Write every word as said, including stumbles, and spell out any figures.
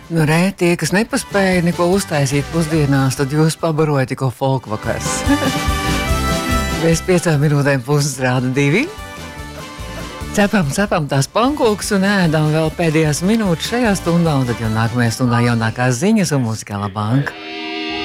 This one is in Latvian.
Nu, re, tie, kas nepaspēja neko uztaisīt pusdienās, tad jūs pabaroja tikko folk vakars. Bez piecām minūtēm puses rāda divi. Cepam, cepam tās pankūks un ēdam vēl pēdējās minūtes šajā stundā, un tad jau nākamajā stundā jaunākās ziņas un muzikālā banka.